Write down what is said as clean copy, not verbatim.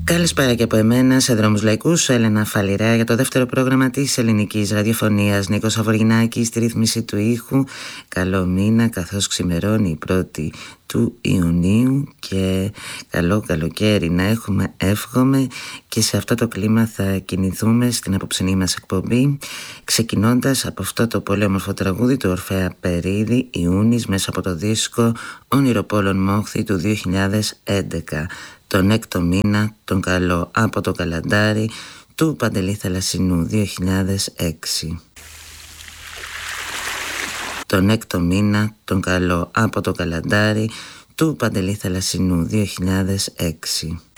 Καλησπέρα και από εμένα σε Δρόμους Λαϊκούς, Έλενα Φαλιρέα για το δεύτερο πρόγραμμα της ελληνικής ραδιοφωνίας. Νίκος Αβοργινάκης στη ρύθμιση του ήχου. Καλό μήνα καθώς ξημερώνει η 1η του Ιουνίου και καλό καλοκαίρι να έχουμε, εύχομαι, και σε αυτό το κλίμα θα κινηθούμε στην απόψινή μας εκπομπή, ξεκινώντας από αυτό το πολύ όμορφο τραγούδι του Ορφέα Περίδη, Ιούνις, μέσα από το δίσκο Ονειροπόλων Μόχθη του 2011. Τον έκτο μήνα, τον καλό από το καλαντάρι του Παντελή Θαλασσινού 2006. Τον έκτο μήνα, τον καλό από το καλαντάρι του Παντελή Θαλασσινού 2006.